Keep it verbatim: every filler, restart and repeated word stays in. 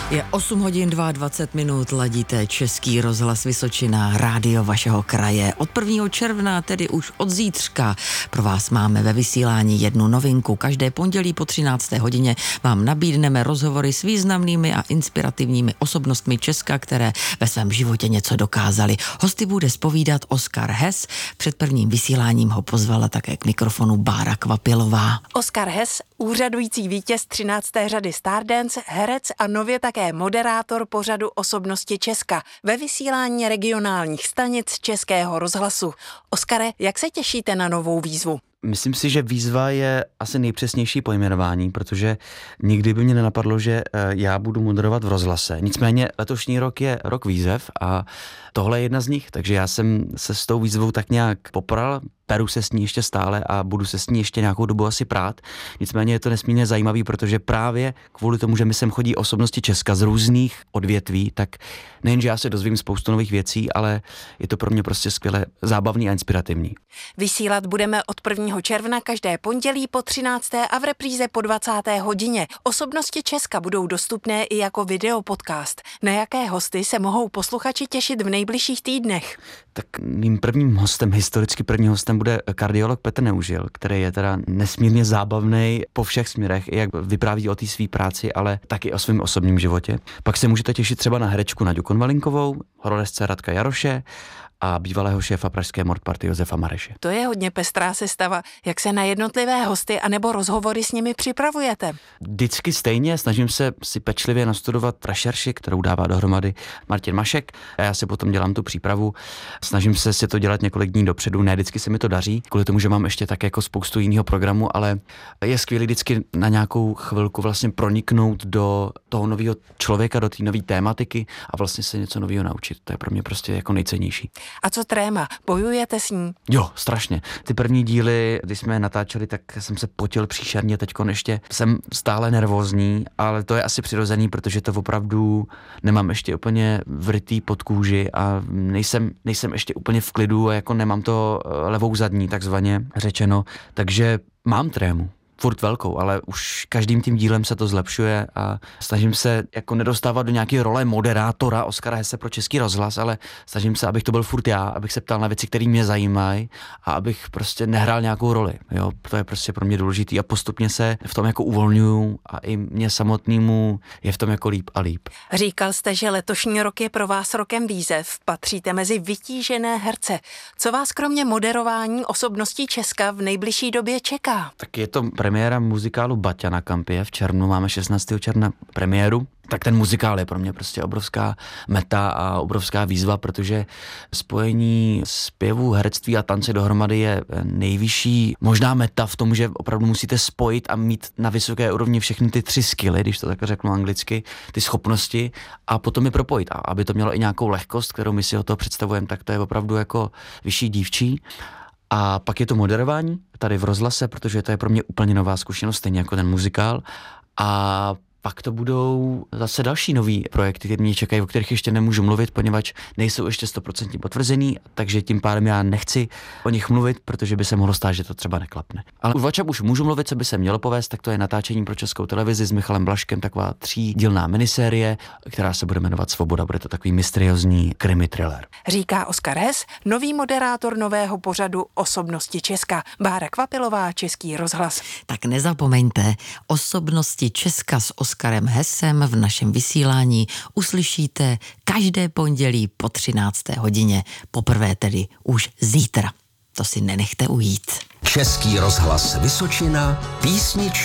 Je osm hodin dvacet dva minut, ladíte Český rozhlas Vysočina, rádio vašeho kraje. Od prvního června, tedy už od zítřka, pro vás máme ve vysílání jednu novinku. Každé pondělí po třinácté hodině vám nabídneme rozhovory s významnými a inspirativními osobnostmi Česka, které ve svém životě něco dokázali. Hosty bude zpovídat Oskar Hess. Před prvním vysíláním ho pozvala také k mikrofonu Bára Kvapilová. Oskar Hess, úřadující vítěz třinácté řady Stardance, herec a nově také moderátor pořadu Osobnosti Česka ve vysílání regionálních stanic Českého rozhlasu. Oskare, jak se těšíte na novou výzvu? Myslím si, že výzva je asi nejpřesnější pojmenování, protože nikdy by mě nenapadlo, že já budu moderovat v rozhlase. Nicméně letošní rok je rok výzev a tohle je jedna z nich, takže já jsem se s tou výzvou tak nějak popral, peru se s ní ještě stále a budu se s ní ještě nějakou dobu asi prát. Nicméně je to nesmírně zajímavý, protože právě kvůli tomu, že mi sem chodí osobnosti Česka z různých odvětví, tak nejenže já se dozvím spoustu nových věcí, ale je to pro mě prostě skvěle zábavný a inspirativní. Vysílat budeme od prvního června každé pondělí po třinácté a v repríze po dvacáté hodině. Osobnosti Česka budou dostupné i jako videopodcast. Na jaké hosty se mohou posluchači těšit v nejbližších týdnech? Tak mým prvním hostem, historicky prvním hostem bude kardiolog Petr Neužil, který je teda nesmírně zábavný po všech směrech, jak vypráví o té své práci, ale taky o svém osobním životě. Pak se můžete těšit třeba na herečku Naďu Konvalinkovou, horolezce Radka Jaroše a bývalého šéfa pražské Mordparty Josefa Mareše. To je hodně pestrá sestava. Jak se na jednotlivé hosty anebo rozhovory s nimi připravujete? Vždycky stejně, snažím se si pečlivě nastudovat rešerši, kterou dává dohromady Martin Mašek, a já si potom dělám tu přípravu. Snažím se si to dělat několik dní dopředu, ne vždycky se mi to daří, kvůli tomu, že mám ještě tak jako spoustu jiného programu, ale je skvělé vždycky na nějakou chvilku vlastně proniknout do toho nového člověka, do té nové tématiky a vlastně se něco nového naučit. To je pro mě prostě jako nejcennější. A co tréma? Bojujete s ní? Jo, strašně. Ty první díly, když jsme je natáčeli, tak jsem se potil příšerně, teďkon ještě jsem stále nervózní, ale to je asi přirozený, protože to opravdu nemám ještě úplně vrytý pod kůži a nejsem, nejsem ještě úplně v klidu a jako nemám to levou zadní, takzvaně řečeno, takže mám trému. Furt velkou, ale už každým tím dílem se to zlepšuje a snažím se jako nedostávat do nějaké role moderátora Oskara Hesse pro Český rozhlas, ale snažím se, abych to byl furt já, abych se ptal na věci, které mě zajímají a abych prostě nehrál nějakou roli. Jo, to je prostě pro mě důležitý a postupně se v tom jako uvolňuju a i mě samotnému je v tom jako líp a líp. Říkal jste, že letošní rok je pro vás rokem výzev. Patříte mezi vytížené herce. Co vás kromě moderování Osobností Česka v nejbližší době čeká? Tak je to premiéra muzikálu Baťa na Kampě, v červnu máme šestnáctého června premiéru, tak ten muzikál je pro mě prostě obrovská meta a obrovská výzva, protože spojení zpěvu, herectví a tance dohromady je nejvyšší možná meta v tom, že opravdu musíte spojit a mít na vysoké úrovni všechny ty tři skilly, když to tak řeknu anglicky, ty schopnosti a potom je propojit. A aby to mělo i nějakou lehkost, kterou my si o toho představujeme, tak to je opravdu jako vyšší dívčí. A pak je to moderování tady v rozhlase, protože to je pro mě úplně nová zkušenost, stejně jako ten muzikál. A pak to budou zase další nový projekty, které mě čekají, o kterých ještě nemůžu mluvit, poněvadž nejsou ještě stoprocentně potvrzený, takže tím pádem já nechci o nich mluvit, protože by se mohlo stát, že to třeba neklapne. Ale o čem už můžu mluvit, co by se mělo povést, tak to je natáčení pro Českou televizi s Michalem Blažkem, taková třídílná minisérie, která se bude jmenovat Svoboda, bude to takový mysteriózní krimi thriller. Říká Oskar Hess, nový moderátor nového pořadu Osobnosti Česka. Bára Kvapilová, Český rozhlas. Tak nezapomeňte, Osobnosti Česka s Oskarem Hessem v našem vysílání uslyšíte každé pondělí po třinácté hodině, poprvé tedy už zítra. To si nenechte ujít. Český rozhlas Vysočina, písničky